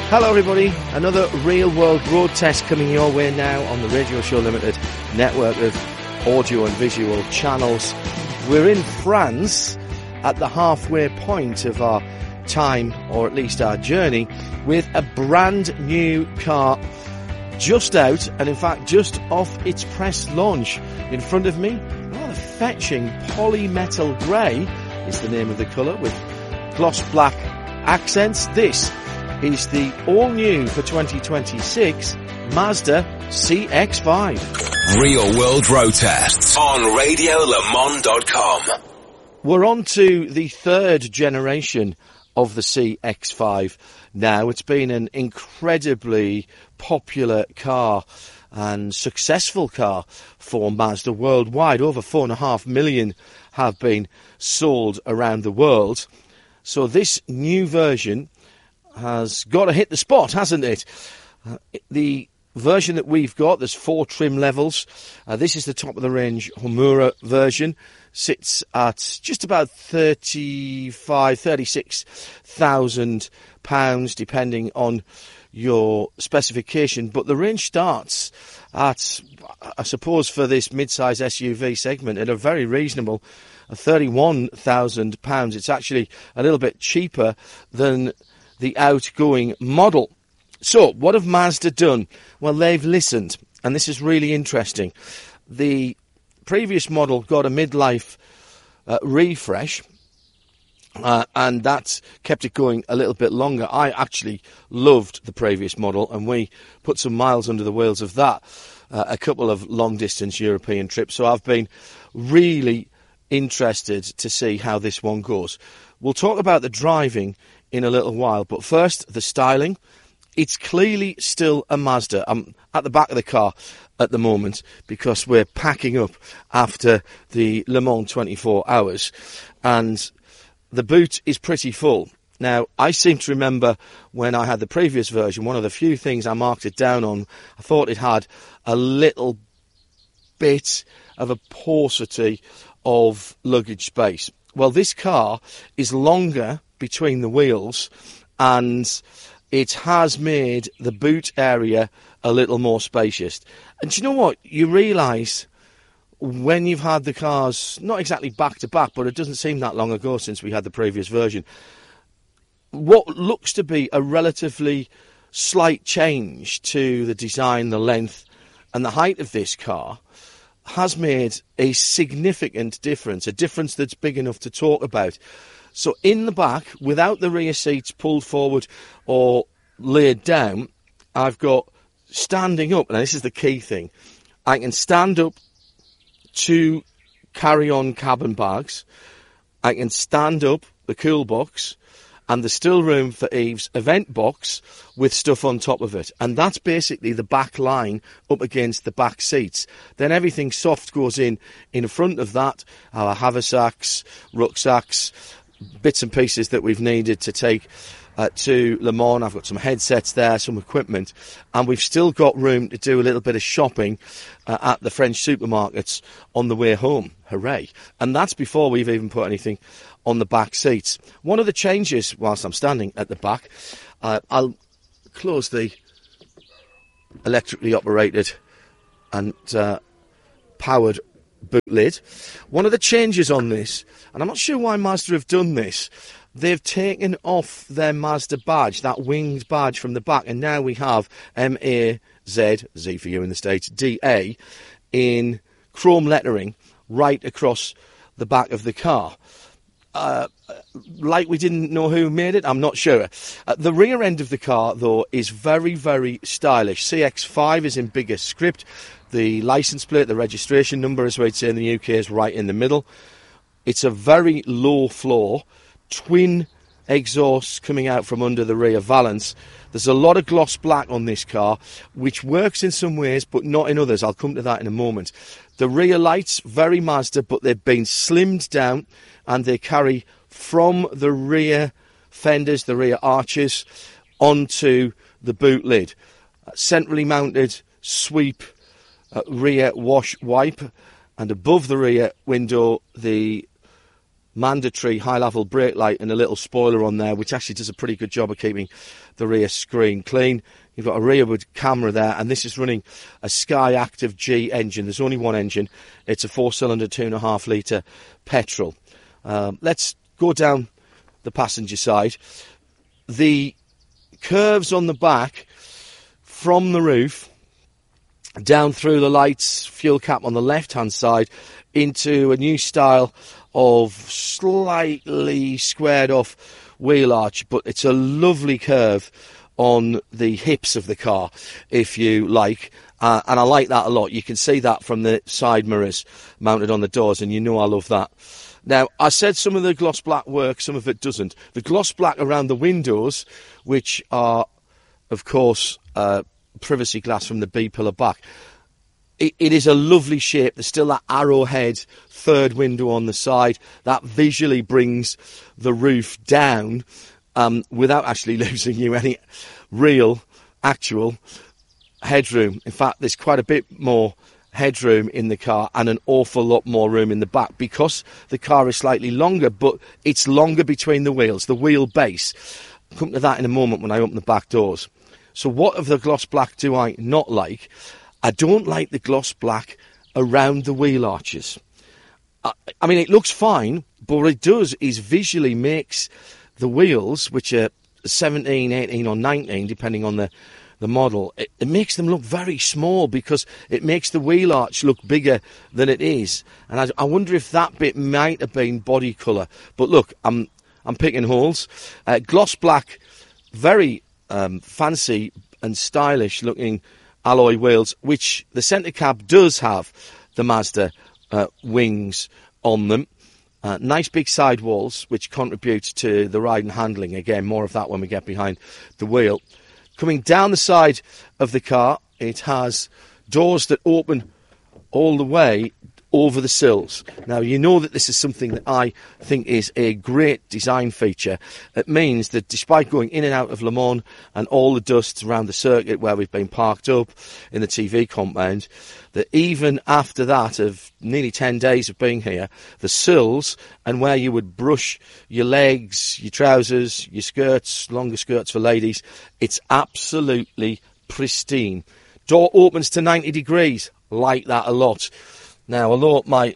Hello everybody, another real world road test coming your way now on the Radio Show Limited network of audio and visual channels. We're in France at the halfway point of our time, or at least our journey, with a brand new car just out, and in fact just off its press launch. In front of me, rather fetching polymetal grey is the name of the colour, with gloss black accents. This is the all-new for 2026 Mazda CX-5. Real World Road Tests on RadioLeMans.com. We're on to the third generation of the CX-5 now. It's been an incredibly popular car and successful car for Mazda worldwide. Over 4.5 million have been sold around the world. So this new version has got to hit the spot, hasn't it? The version that we've got, there's 4 trim levels. This is the top of the range Homura version. Sits at just about £36,000, depending on your specification. But the range starts at, I suppose, for this mid-size SUV segment, at a very reasonable £31,000. It's actually a little bit cheaper than the outgoing model. So, what have Mazda done? Well, they've listened, and this is really interesting. The previous model got a midlife refresh, and that kept it going a little bit longer. I actually loved the previous model, and we put some miles under the wheels of that, a couple of long-distance European trips. So I've been really interested to see how this one goes. We'll talk about the driving in a little while, but first, the styling. It's clearly still a Mazda. I'm at the back of the car at the moment because we're packing up after the Le Mans 24 hours, and the boot is pretty full. Now, I seem to remember when I had the previous version, one of the few things I marked it down on, I thought it had a little bit of a paucity of luggage space. Well, this car is longer between the wheels, and it has made the boot area a little more spacious. And do you know what? You realise when you've had the cars, not exactly back to back, but it doesn't seem that long ago since we had the previous version, what looks to be a relatively slight change to the design, the length and the height of this car has made a significant difference, a difference that's big enough to talk about. So in the back, without the rear seats pulled forward or laid down, I've got standing up, and this is the key thing, I can stand up to carry on cabin bags, I can stand up the cool box, and there's still room for Eve's event box with stuff on top of it. And that's basically the back line up against the back seats. Then everything soft goes in front of that, our haversacks, rucksacks, bits and pieces that we've needed to take to Le Mans. I've got some headsets there, some equipment, and we've still got room to do a little bit of shopping at the French supermarkets on the way home. Hooray. And that's before we've even put anything on the back seats. One of the changes, whilst I'm standing at the back, I'll close the electrically operated and powered boot lid. One of the changes on this, and I'm not sure why Mazda have done this, they've taken off their Mazda badge, that winged badge from the back, and now we have M-A-Z, Z for you in the States, D-A, in chrome lettering right across the back of the car. Like we didn't know who made it, I'm not sure. The rear end of the car, though, is very, very stylish. CX-5 is in bigger script. The license plate, the registration number, as we'd say in the UK, is right in the middle. It's a very low floor, twin exhausts coming out from under the rear valance. There's a lot of gloss black on this car, which works in some ways, but not in others. I'll come to that in a moment. The rear lights, very Mazda, but they've been slimmed down, and they carry from the rear fenders, the rear arches, onto the boot lid. Centrally mounted sweep rear wash wipe, and above the rear window, the mandatory high-level brake light and a little spoiler on there, which actually does a pretty good job of keeping the rear screen clean. You've got a rearward camera there, and this is running a Sky Active G engine. There's only one engine. It's a 4-cylinder, 2.5 litre petrol. Let's go down the passenger side. The curves on the back from the roof down through the lights, fuel cap on the left-hand side, into a new style of slightly squared off wheel arch, but it's a lovely curve on the hips of the car, if you like, and I like that a lot. You can see that from the side mirrors mounted on the doors, and you know I love that. Now, I said some of the gloss black works, some of it doesn't. The gloss black around the windows, which are, of course, privacy glass from the B-pillar back, it is a lovely shape. There's still that arrowhead third window on the side. That visually brings the roof down without actually losing you any real, actual headroom. In fact, there's quite a bit more headroom in the car and an awful lot more room in the back because the car is slightly longer, but it's longer between the wheels, the wheelbase. I'll come to that in a moment when I open the back doors. So what of the gloss black do I not like? I don't like the gloss black around the wheel arches. I mean, it looks fine, but what it does is visually makes the wheels, which are 17, 18 or 19, depending on the model, it makes them look very small because it makes the wheel arch look bigger than it is. And I wonder if that bit might have been body colour. But look, I'm picking holes. Gloss black, very fancy and stylish looking alloy wheels, which the centre cab does have the Mazda wings on them. Nice big sidewalls, which contributes to the ride and handling. Again, more of that when we get behind the wheel. Coming down the side of the car, it has doors that open all the way over the sills. Now, you know that this is something that I think is a great design feature. It means that despite going in and out of Le Mans and all the dust around the circuit where we've been parked up in the TV compound, that even after that of nearly 10 days of being here, the sills and where you would brush your legs, your trousers, your skirts, longer skirts for ladies, it's absolutely pristine. Door opens to 90 degrees. Like that a lot. Now, although my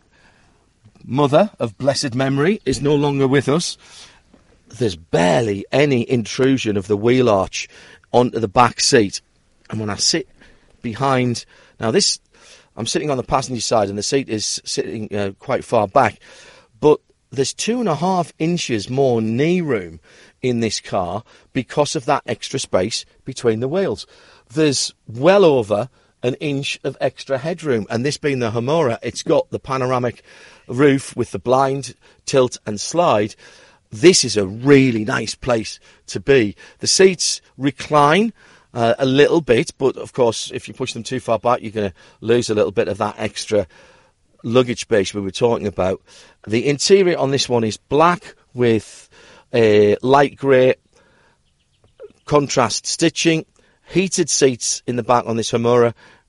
mother of blessed memory is no longer with us, there's barely any intrusion of the wheel arch onto the back seat. And when I sit behind... Now, I'm sitting on the passenger side and the seat is sitting quite far back. But there's 2.5 inches more knee room in this car because of that extra space between the wheels. There's well over an inch of extra headroom, and this being the Humora, it's got the panoramic roof with the blind, tilt and slide. This is a really nice place to be. The seats recline a little bit, but of course if you push them too far back you're going to lose a little bit of that extra luggage space we were talking about. The interior on this one is black with a light grey contrast stitching, heated seats in the back on this Humora,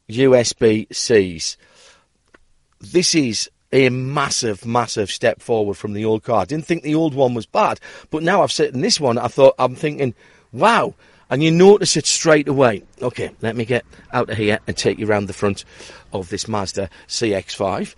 USB-Cs. This is a massive, massive step forward from the old car. I didn't think the old one was bad, but now I've sat in this one, I'm thinking, wow, and you notice it straight away. Okay, let me get out of here and take you around the front of this Mazda CX-5.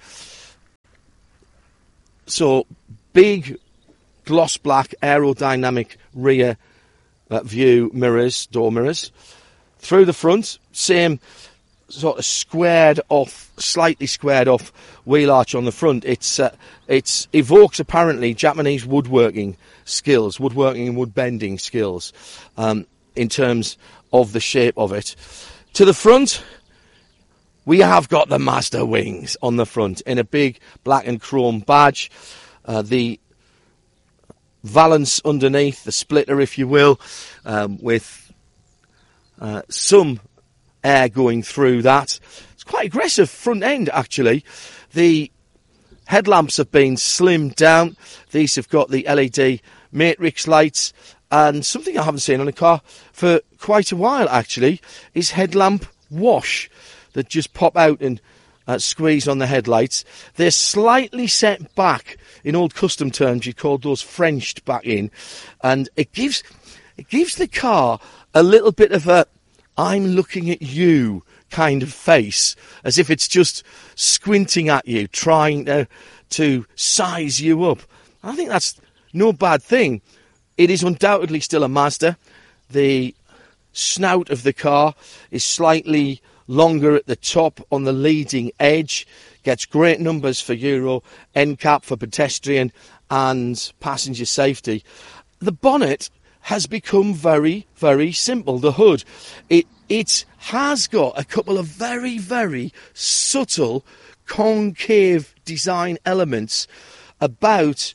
So, big gloss black aerodynamic rear view mirrors, door mirrors. Through the front, same sort of slightly squared off wheel arch on the front. It evokes apparently Japanese woodworking and wood bending skills in terms of the shape of it. To the front, we have got the Mazda wings on the front in a big black and chrome badge. The valance underneath, the splitter if you will, with some air going through that. It's quite aggressive front end actually. The headlamps have been slimmed down. These have got the LED matrix lights, and something I haven't seen on a car for quite a while actually is headlamp wash that just pop out and squeeze on the headlights. They're slightly set back. In old custom terms, you called those Frenched back in. And it gives the car a little bit of a I'm looking at you kind of face, as if it's just squinting at you, trying to size you up. I think that's no bad thing. It is undoubtedly still a Mazda. The snout of the car is slightly longer at the top on the leading edge. Gets great numbers for Euro, NCAP for pedestrian and passenger safety. The bonnet has become very, very simple. The hood, it has got a couple of very, very subtle concave design elements about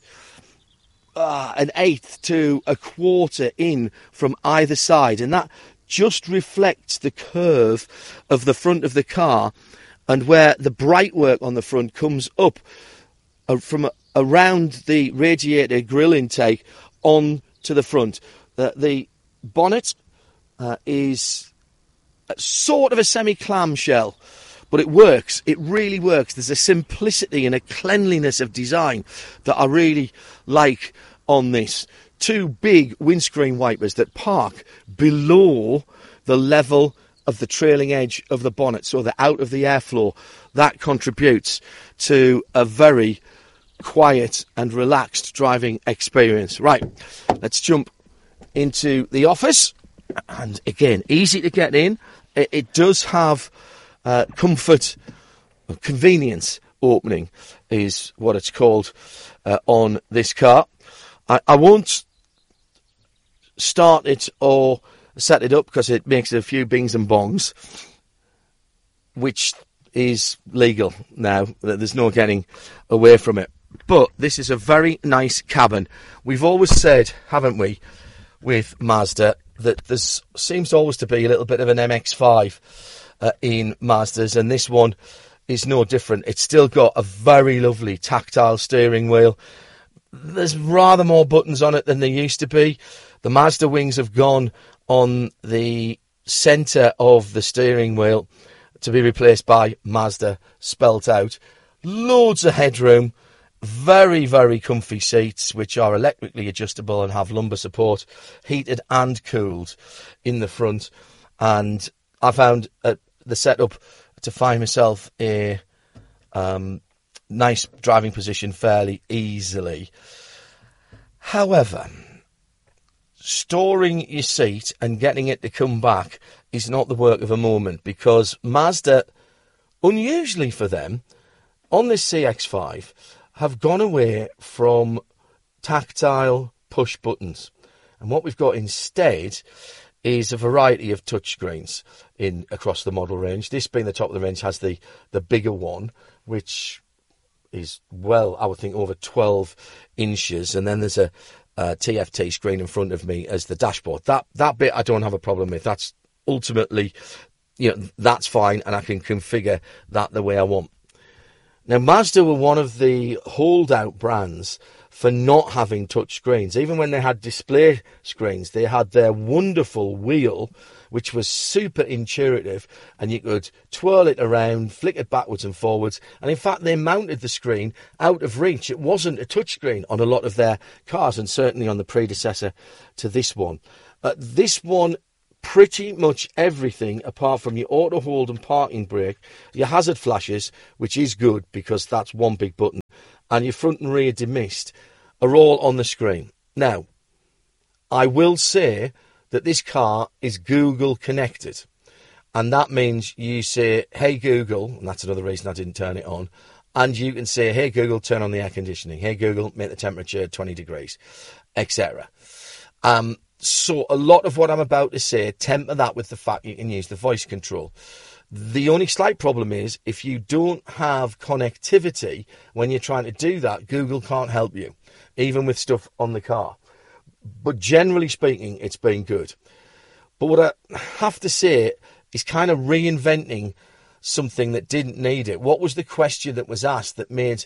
an eighth to a quarter in from either side, and that just reflects the curve of the front of the car, and where the bright work on the front comes up from around the radiator grill intake on to the front. The bonnet is sort of a semi-clamshell, but it works. It really works. There's a simplicity and a cleanliness of design that I really like on this. Two big windscreen wipers that park below the level of the trailing edge of the bonnet, so they're out of the airflow. That contributes to a very quiet and relaxed driving experience. Right, let's jump into the office. And again, easy to get in. It does have comfort, convenience opening is what it's called on this car. I won't start it or set it up because it makes a few bings and bongs, which is legal now. There's no getting away from it. But this is a very nice cabin. We've always said, haven't we, with Mazda, that there seems always to be a little bit of an MX-5 in Mazdas, and this one is no different. It's still got a very lovely tactile steering wheel. There's rather more buttons on it than there used to be. The Mazda wings have gone on the centre of the steering wheel to be replaced by Mazda spelt out. Loads of headroom. Very, very comfy seats, which are electrically adjustable and have lumbar support, heated and cooled in the front. And I found the setup to find myself a nice driving position fairly easily. However, storing your seat and getting it to come back is not the work of a moment, because Mazda, unusually for them, on this CX-5, have gone away from tactile push buttons. And what we've got instead is a variety of touchscreens across the model range. This being the top of the range has the bigger one, which is, well, I would think over 12 inches. And then there's a TFT screen in front of me as the dashboard. That bit I don't have a problem with. That's ultimately, that's fine, and I can configure that the way I want. Now, Mazda were one of the holdout brands for not having touch screens. Even when they had display screens, they had their wonderful wheel, which was super intuitive, and you could twirl it around, flick it backwards and forwards. And in fact, they mounted the screen out of reach. It wasn't a touch screen on a lot of their cars, and certainly on the predecessor to this one. This one, pretty much everything apart from your auto hold and parking brake, your hazard flashes, which is good because that's one big button, and your front and rear demist are all on the screen. Now, I will say that this car is Google connected, and that means you say, hey Google, and that's another reason I didn't turn it on, and you can say, hey Google, turn on the air conditioning, hey Google, make the temperature 20 degrees, etc. So a lot of what I'm about to say, temper that with the fact you can use the voice control. The only slight problem is if you don't have connectivity when you're trying to do that, Google can't help you, even with stuff on the car. But generally speaking, it's been good. But what I have to say is kind of reinventing something that didn't need it. What was the question that was asked that made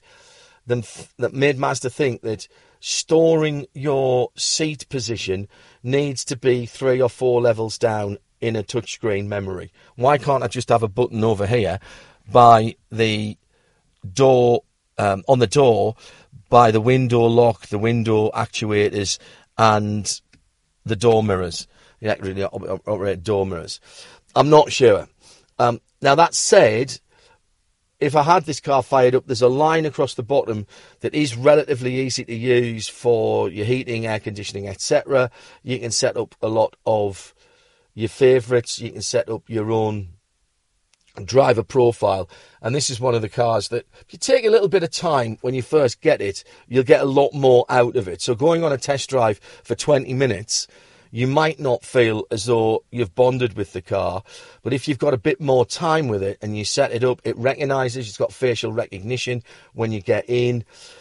Mazda think that storing your seat position needs to be 3 or 4 levels down in a touchscreen memory? Why can't I just have a button over here by the door, on the door, by the window lock, the window actuators, and the door mirrors, the accurately operated door mirrors. I'm not sure. Now, that said, if I had this car fired up, there's a line across the bottom that is relatively easy to use for your heating, air conditioning, etc. You can set up a lot of your favourites. You can set up your own driver profile. And this is one of the cars that, if you take a little bit of time when you first get it, you'll get a lot more out of it. So going on a test drive for 20 minutes, you might not feel as though you've bonded with the car, but if you've got a bit more time with it and you set it up, it recognises, it's got facial recognition when you get in.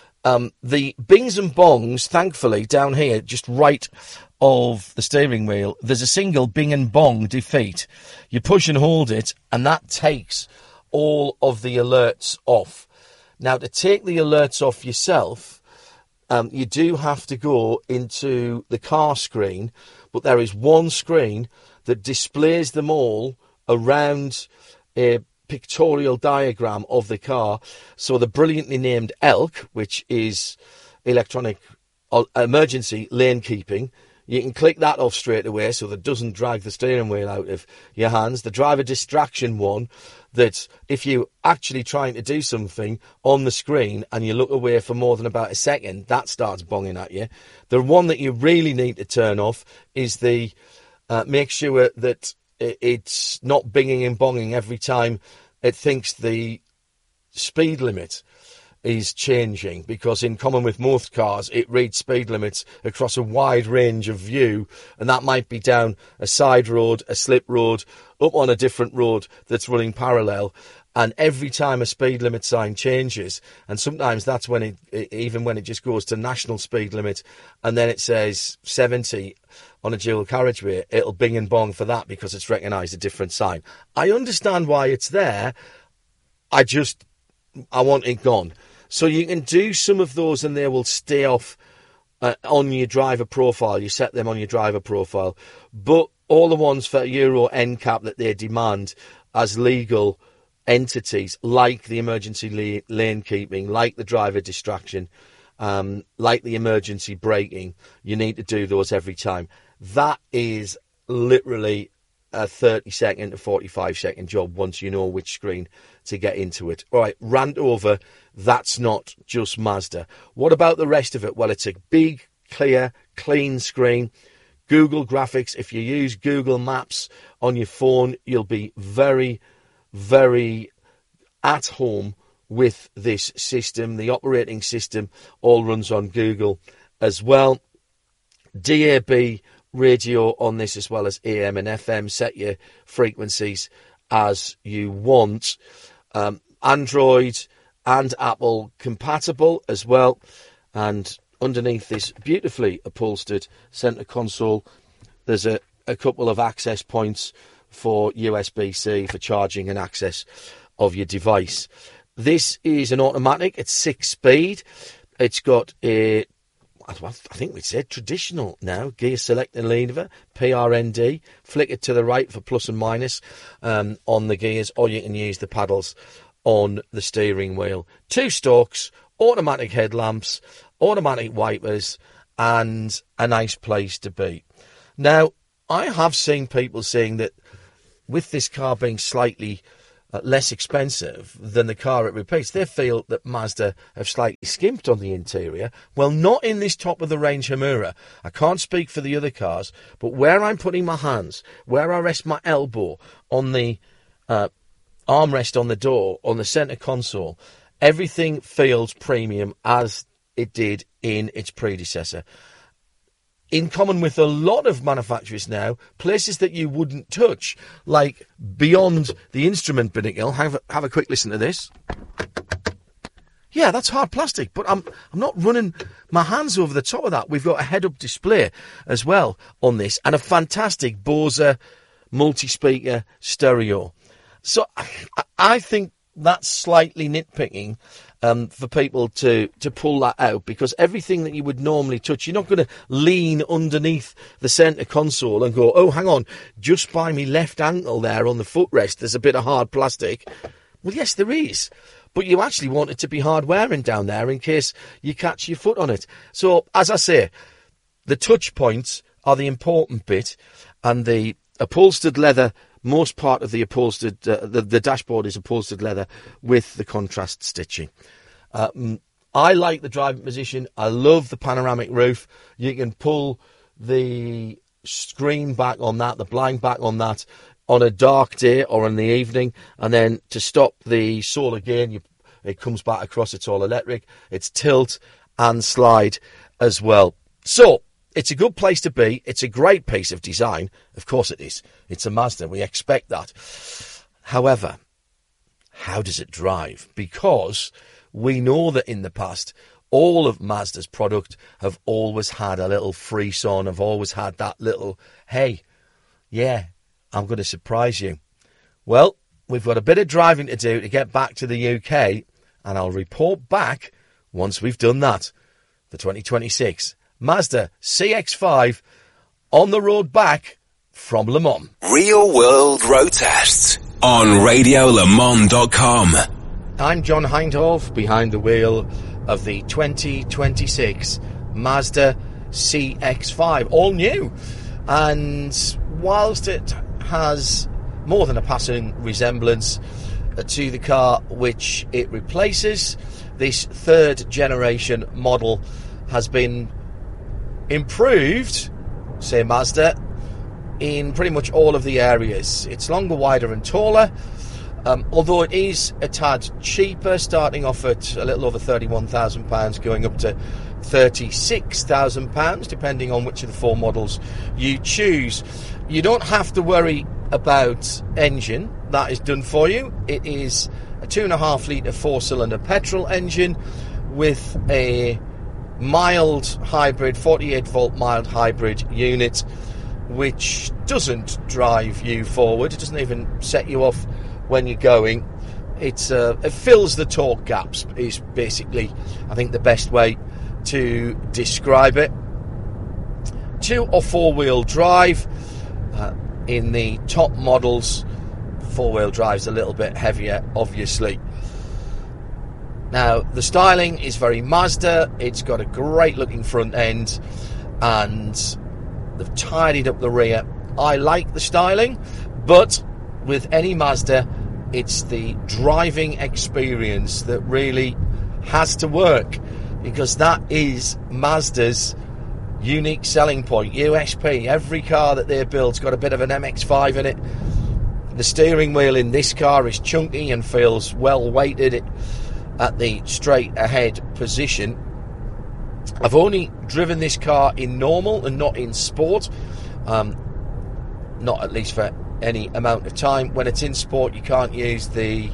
The bings and bongs, thankfully, down here, just right of the steering wheel, there's a single bing and bong defeat. You push and hold it, and that takes all of the alerts off. Now, to take the alerts off yourself, you do have to go into the car screen, but there is one screen that displays them all around a pictorial diagram of the car. So the brilliantly named ELK, which is electronic emergency lane keeping, you can click that off straight away so that it doesn't drag the steering wheel out of your hands. The driver distraction one, that if you're actually trying to do something on the screen and you look away for more than about a second, that starts bonging at you. The one that you really need to turn off is the make sure that it's not binging and bonging every time it thinks the speed limit is changing, because in common with most cars, it reads speed limits across a wide range of view, and that might be down a side road, a slip road, up on a different road that's running parallel. And every time a speed limit sign changes, and sometimes that's when even when it just goes to national speed limit, and then it says 70 on a dual carriageway, it'll bing and bong for that because it's recognised a different sign. I understand why it's there. I want it gone. So you can do some of those and they will stay off on your driver profile. You set them on your driver profile. But all the ones for Euro NCAP that they demand as legal entities, like the emergency lane keeping, like the driver distraction, like the emergency braking, you need to do those every time. That is literally a 30-second to 45-second job once you know which screen to get into it. All right, rant over. That's not just Mazda. What about the rest of it? Well, it's a big, clear, clean screen. Google Graphics. If you use Google Maps on your phone, you'll be very, very at home with this system. The operating system all runs on Google as well. DAB radio on this as well as AM and FM. Set your frequencies as you want. Android and Apple compatible as well. And underneath this beautifully upholstered centre console, there's a couple of access points for USB-C for charging and access of your device. This is an automatic. It's 6-speed. It's got a, I think we said traditional now, gear select and lever, PRND, flick it to the right for plus and minus on the gears, or you can use the paddles on the steering wheel. 2 stalks, automatic headlamps, automatic wipers, and a nice place to be. Now, I have seen people saying that with this car being slightly less expensive than the car it repeats, they feel that Mazda have slightly skimped on the interior. Well, not in this top-of-the-range Hamura. I can't speak for the other cars, but where I'm putting my hands, where I rest my elbow on the armrest on the door, on the centre console, everything feels premium as it did in its predecessor. In common with a lot of manufacturers now, places that you wouldn't touch, like beyond the instrument binnacle. Have a quick listen to this. Yeah, that's hard plastic, but I'm not running my hands over the top of that. We've got a head-up display as well on this, and a fantastic Bose multi-speaker stereo. So I think that's slightly nitpicking for people to pull that out, because everything that you would normally touch, you're not going to lean underneath the centre console and go, oh, hang on, just by me left ankle there on the footrest, there's a bit of hard plastic. Well, yes, there is. But you actually want it to be hard wearing down there in case you catch your foot on it. So, as I say, the touch points are the important bit, and the upholstered leather, most part of the upholstered, the dashboard is upholstered leather with the contrast stitching. I like the driving position. I love the panoramic roof. You can pull the screen back on that, the blind back on that, on a dark day or in the evening, and then to stop the solar gain, it comes back across. It's all electric. It's tilt and slide as well. So it's a good place to be. It's a great piece of design. Of course it is. It's a Mazda. We expect that. However, how does it drive? Because we know that in the past, all of Mazda's product have always had a little frisson, have always had that little, hey, yeah, I'm going to surprise you. Well, we've got a bit of driving to do to get back to the UK, and I'll report back once we've done that. The 2026 Mazda CX-5 on the road back from Le Mans. Real World Road Tests on RadioLeMans.com. I'm John Hindhaugh, behind the wheel of the 2026 Mazda CX-5, all new. And whilst it has more than a passing resemblance to the car which it replaces, this third generation model has been improved, say Mazda, in pretty much all of the areas. It's longer, wider and taller, although it is a tad cheaper, starting off at a little over £31,000, going up to £36,000, depending on which of the four models you choose. You don't have to worry about engine. That is done for you. It is a 2.5 litre 4-cylinder petrol engine with a mild hybrid, 48 volt mild hybrid unit, which doesn't drive you forward. It doesn't even set you off when you're going. It fills the torque gaps is basically, I think, the best way to describe it. 2 or 4-wheel drive. In the top models, 4-wheel drive's a little bit heavier, obviously. Now, the styling is very Mazda. It's got a great looking front end, and they've tidied up the rear. I like the styling, but with any Mazda, it's the driving experience that really has to work, because that is Mazda's unique selling point, USP. Every car that they build's got a bit of an MX-5 in it. The steering wheel in this car is chunky and feels well weighted at the straight ahead position. I've only driven this car in normal and not in sport, not at least for any amount of time. When it's in sport, you can't use the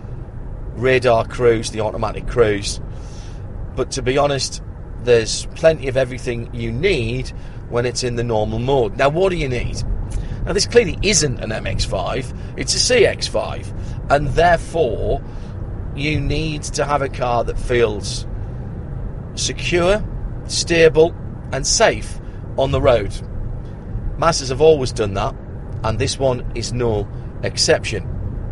radar cruise, the automatic cruise, but to be honest, there's plenty of everything you need when it's in the normal mode. Now, what do you need? Now, this clearly isn't an MX-5, it's a CX-5, and therefore you need to have a car that feels secure, stable and safe on the road. Mazdas have always done that, and this one is no exception.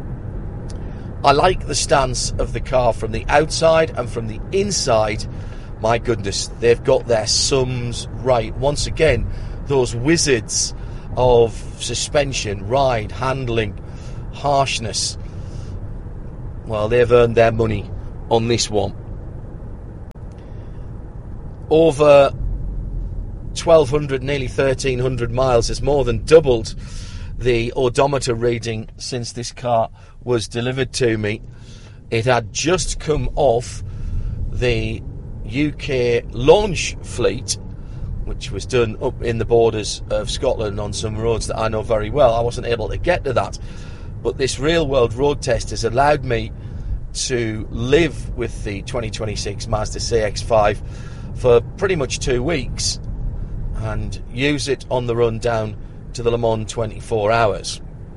I like the stance of the car from the outside, and from the inside, my goodness, they've got their sums right. Once again, those wizards of suspension, ride, handling, harshness, well, they've earned their money on this one. Over 1,200, nearly 1,300 miles has more than doubled the odometer reading since this car was delivered to me. It had just come off the UK launch fleet, which was done up in the borders of Scotland on some roads that I know very well. I wasn't able to get to that, but this real world road test has allowed me to live with the 2026 Mazda CX-5 for pretty much 2 weeks and use it on the run down to the Le Mans 24 hours.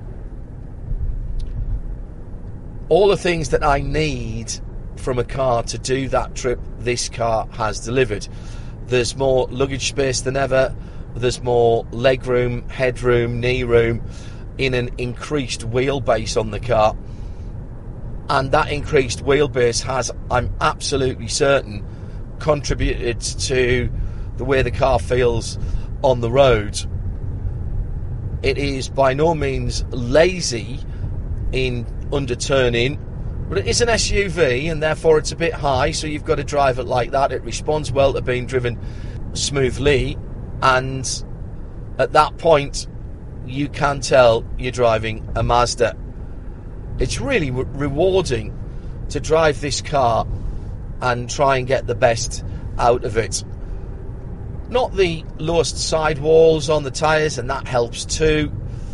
All the things that I need from a car to do that trip, this car has delivered. There's more luggage space than ever. There's more legroom, headroom, knee room in an increased wheelbase on the car. And that increased wheelbase has, I'm absolutely certain, contributed to the way the car feels on the road. It is by no means lazy in underturning, but it is an SUV and therefore it's a bit high, so you've got to drive it like that. It responds well to being driven smoothly, and at that point you can tell you're driving a Mazda. It's really rewarding to drive this car and try and get the best out of it. Not the lowest sidewalls on the tyres, and that helps too.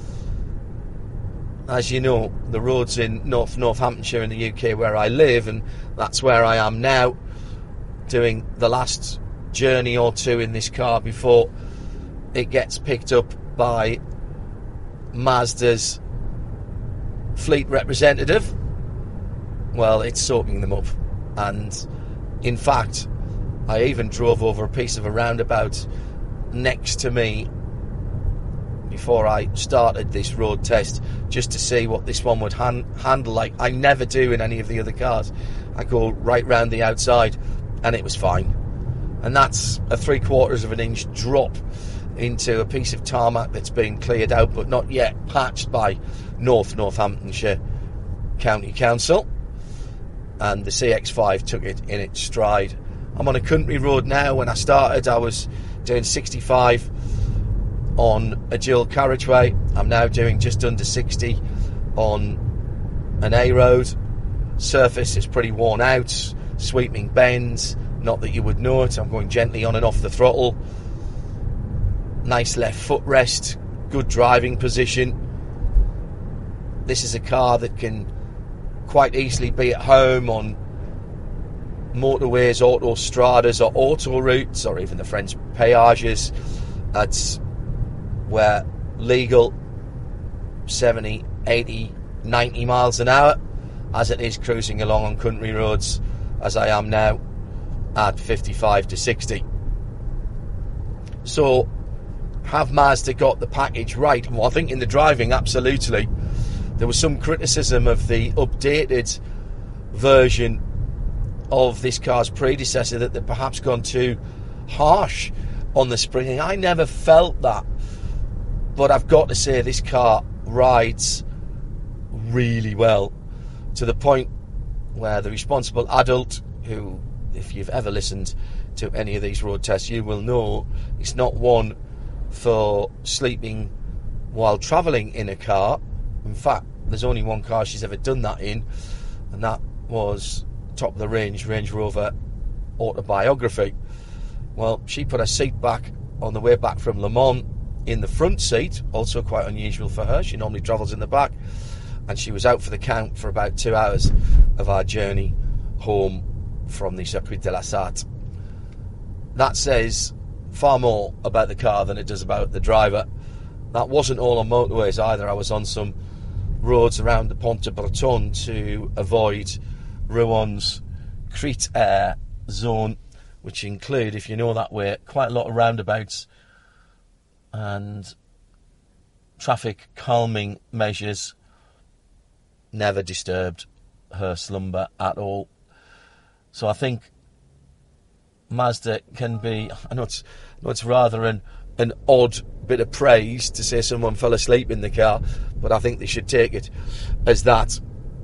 As you know, the roads in Northamptonshire in the UK where I live, and that's where I am now, doing the last journey or two in this car before it gets picked up by Mazda's fleet representative. Well, it's soaking them up. And in fact, I even drove over a piece of a roundabout next to me before I started this road test, just to see what this one would handle like. I never do in any of the other cars. I go right round the outside, and it was fine. And that's a 3/4 of an inch drop into a piece of tarmac that's been cleared out but not yet patched by Northamptonshire County Council. And the CX-5 took it in its stride. I'm on a country road now. When I started, I was doing 65 on a dual carriageway. I'm now doing just under 60 on an A road. Surface is pretty worn out, sweeping bends, not that you would know it. I'm going gently on and off the throttle. Nice left footrest, good driving position. This is a car that can quite easily be at home on motorways, autostradas or auto routes, or even the French peages. That's where legal 70, 80, 90 miles an hour, as it is cruising along on country roads, as I am now, at 55 to 60. So, have Mazda got the package right? Well, I think in the driving, absolutely. There was some criticism of the updated version of this car's predecessor, that they'd perhaps gone too harsh on the springing. I never felt that, but I've got to say this car rides really well, to the point where the responsible adult, who, if you've ever listened to any of these road tests, you will know it's not one for sleeping while travelling in a car. In fact, there's only one car she's ever done that in, and that was top of the range Range Rover Autobiography. Well, she put her seat back on the way back from Le Mans in the front seat, also quite unusual for her. She normally travels in the back, and she was out for the count for about 2 hours of our journey home from the Circuit de la Sarthe. That says far more about the car than it does about the driver. That wasn't all on motorways either. I was on some roads around the Pont de Breton to avoid Roan's Crete Air zone, which include, if you know that way, quite a lot of roundabouts and traffic calming measures. Never disturbed her slumber at all. So I think Mazda can be, I know it's rather an odd bit of praise to say someone fell asleep in the car, but I think they should take it as that.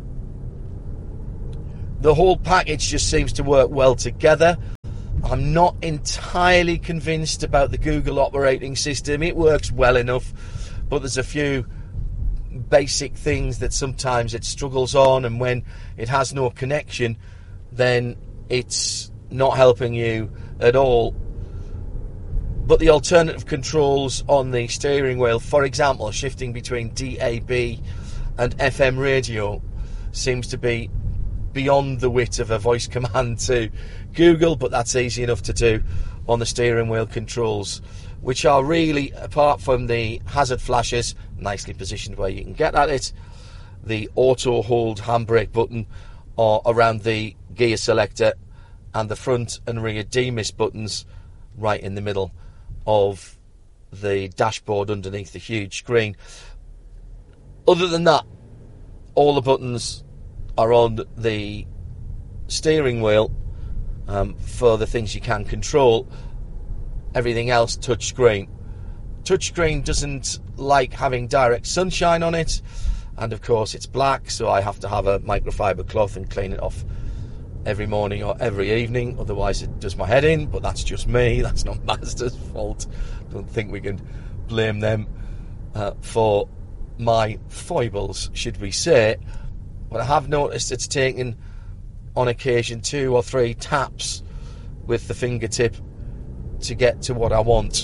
The whole package just seems to work well together. I'm not entirely convinced about the Google operating system. It works well enough, but there's a few basic things that sometimes it struggles on, and when it has no connection, then it's not helping you at all. But the alternative controls on the steering wheel, for example, shifting between DAB and FM radio, seems to be beyond the wit of a voice command to Google, but that's easy enough to do on the steering wheel controls, which are really, apart from the hazard flashes, nicely positioned where you can get at it, the auto hold handbrake button or around the gear selector, and the front and rear demist buttons right in the middle of the dashboard underneath the huge screen. Other than that, all the buttons are on the steering wheel for the things you can control. Everything else touchscreen. Touchscreen doesn't like having direct sunshine on it, and of course it's black, so I have to have a microfiber cloth and clean it off every morning or every evening, otherwise it does my head in. But that's just me, that's not Mazda's fault. Don't think we can blame them for my foibles, should we say. But I have noticed it's taken on occasion 2 or 3 taps with the fingertip to get to what I want.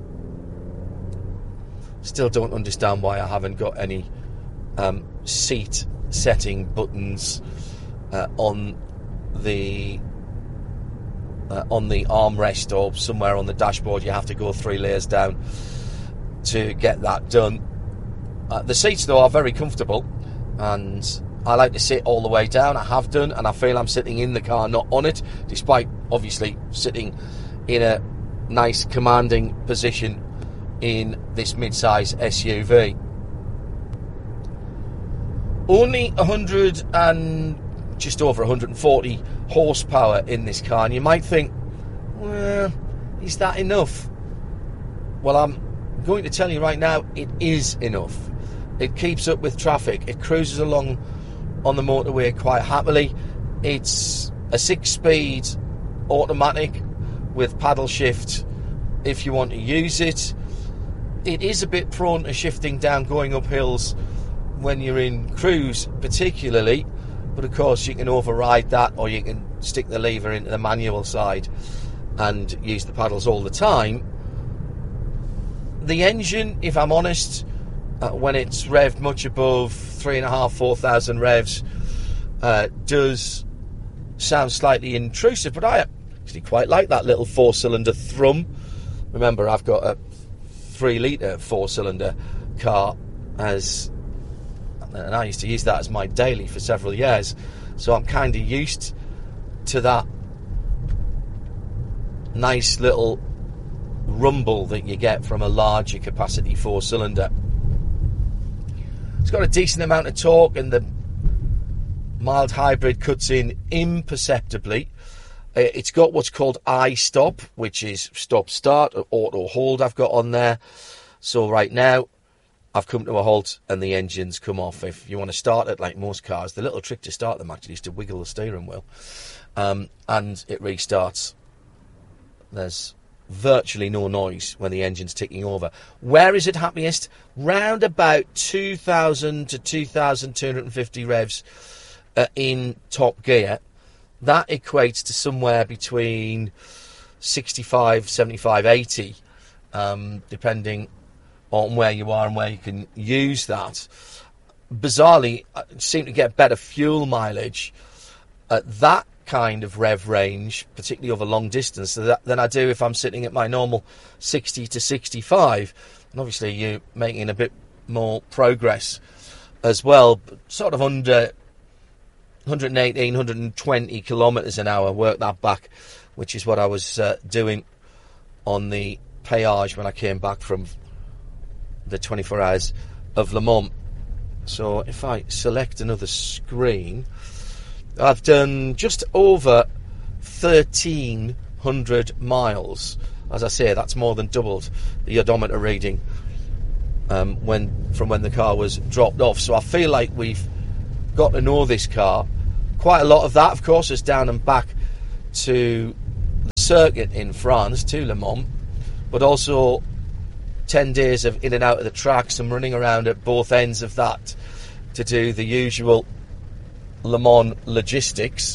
Still don't understand why I haven't got any seat setting buttons on the armrest or somewhere on the dashboard. You have to go 3 layers down to get that done. The seats though are very comfortable, and I like to sit all the way down. I have done, and I feel I'm sitting in the car, not on it, despite obviously sitting in a nice commanding position in this mid-size SUV. Only 100 and just over 140 horsepower in this car, and you might think, well, is that enough? Well, I'm going to tell you right now, it is enough. It keeps up with traffic. It cruises along on the motorway quite happily. It's a 6-speed automatic with paddle shift if you want to use it. It is a bit prone to shifting down going up hills when you're in cruise particularly, but of course you can override that, or you can stick the lever into the manual side and use the paddles all the time. The engine, if I'm honest, when it's revved much above 3,500-4,000 revs, does sound slightly intrusive, but I actually quite like that little 4-cylinder thrum. Remember, I've got a 3-litre 4-cylinder car, and I used to use that as my daily for several years, so I'm kind of used to that nice little rumble that you get from a larger capacity 4-cylinder. It's got a decent amount of torque, and the mild hybrid cuts in imperceptibly. It's got what's called iStop, which is stop-start, or auto-hold I've got on there. So right now, I've come to a halt and the engine's come off. If you want to start it like most cars, the little trick to start them actually is to wiggle the steering wheel. And it restarts. There's virtually no noise when the engine's ticking over. Where is it happiest? Round about 2,000 to 2,250 revs in top gear. That equates to somewhere between 65, 75, 80, depending on where you are and where you can use that. Bizarrely, I seem to get better fuel mileage at that kind of rev range, particularly over long distance, than I do if I'm sitting at my normal 60 to 65. And obviously you're making a bit more progress as well, sort of under 118, 120 kilometres an hour, work that back, which is what I was doing on the péage when I came back from the 24 hours of Le Mans. So if I select another screen, I've done just over 1,300 miles. As I say, that's more than doubled the odometer reading from when the car was dropped off. So I feel like we've got to know this car. Quite a lot of that, of course, is down and back to the circuit in France, to Le Mans, but also 10 days of in and out of the track, some running around at both ends of that to do the usual Le Mans logistics.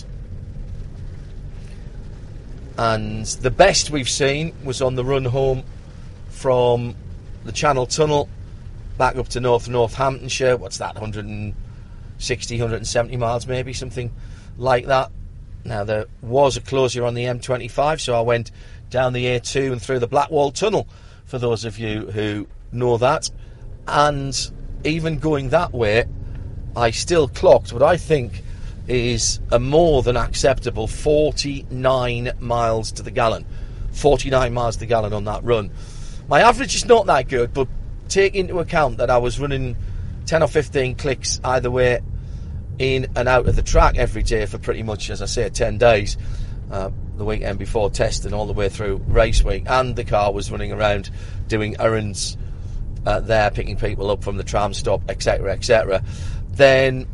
And the best we've seen was on the run home from the Channel Tunnel back up to Northamptonshire. What's that, 160, 170 miles maybe, something like that. Now, there was a closure on the M25, so I went down the A2 and through the Blackwall Tunnel, for those of you who know that. And even going that way, I still clocked what I think is a more than acceptable 49 miles to the gallon. 49 miles to the gallon on that run. My average is not that good, but take into account that I was running 10 or 15 clicks either way in and out of the track every day for pretty much, as I say, 10 days. The weekend before testing all the way through race week, and the car was running around doing errands there, picking people up from the tram stop, etc., etc. Then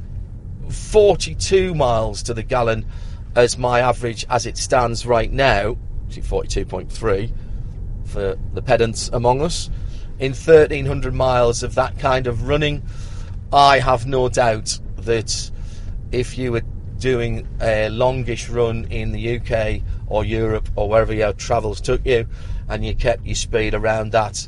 42 miles to the gallon as my average as it stands right now, 42.3 for the pedants among us. In 1,300 miles of that kind of running, I have no doubt that if you were doing a longish run in the UK or Europe or wherever your travels took you, and you kept your speed around that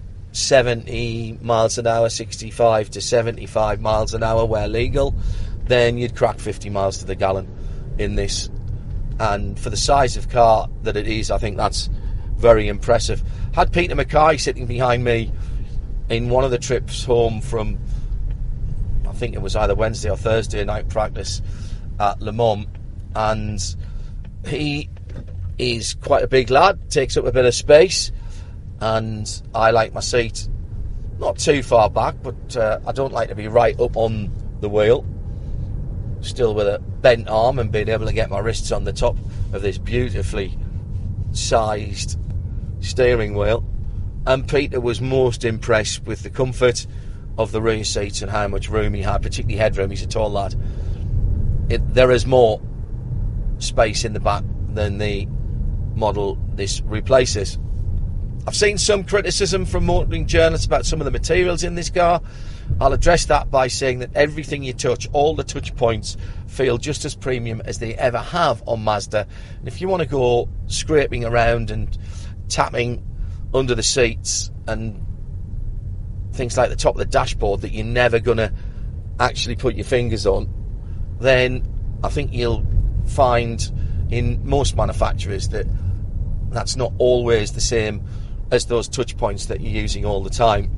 70 miles an hour, 65 to 75 miles an hour where legal, then you'd crack 50 miles to the gallon in this. And for the size of car that it is, I think that's very impressive. Had Peter Mackay sitting behind me in one of the trips home from, I think it was either Wednesday or Thursday night practice at Le Mans, and he is quite a big lad, takes up a bit of space, and I like my seat not too far back, but I don't like to be right up on the wheel, still with a bent arm and being able to get my wrists on the top of this beautifully sized steering wheel. And Peter was most impressed with the comfort of the rear seats and how much room he had, particularly headroom. He's a tall lad. There is more space in the back than the model this replaces. I've seen some criticism from motoring journalists about some of the materials in this car. I'll address that by saying that everything you touch, all the touch points, feel just as premium as they ever have on Mazda. And if you want to go scraping around and tapping under the seats and things like the top of the dashboard that you're never going to actually put your fingers on, then I think you'll find in most manufacturers that that's not always the same as those touch points that you're using all the time.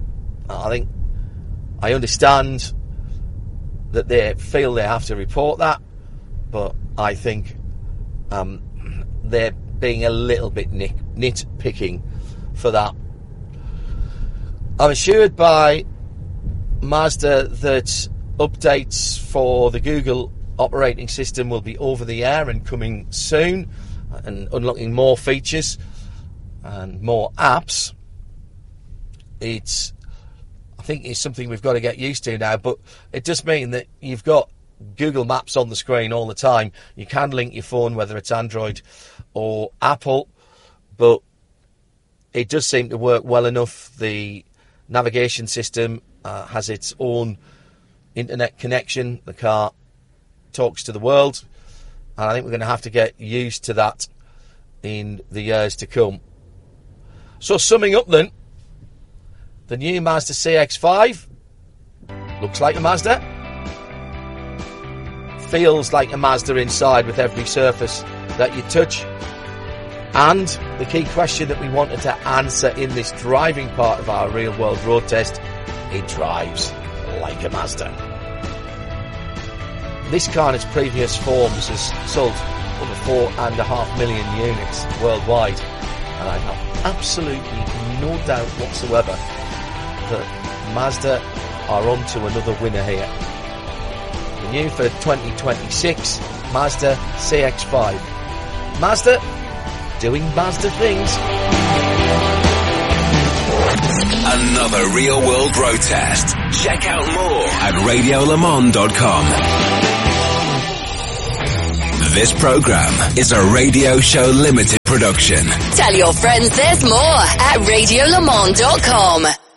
I understand that they feel they have to report that, but I think they're being a little bit nitpicking for that. I'm assured by Mazda that updates for the Google operating system will be over the air and coming soon, and unlocking more features and more apps. I think it's something we've got to get used to now, but it does mean that you've got Google Maps on the screen all the time. You can link your phone, whether it's Android or Apple, but it does seem to work well enough. The navigation system has its own internet connection. The car talks to the world, and I think we're going to have to get used to that in the years to come. So summing up then, the new Mazda CX-5 looks like a Mazda, feels like a Mazda inside with every surface that you touch, and the key question that we wanted to answer in this driving part of our real world road test, it drives like a Mazda. This car in its previous forms has sold over 4.5 million units worldwide, and I have absolutely no doubt whatsoever that Mazda are on to another winner here. The new for 2026 Mazda CX-5. Mazda doing Mazda things. Another real world road test. Check out more at radiolemans.com. This program is a Radio Show Limited production. Tell your friends there's more at radiolemans.com.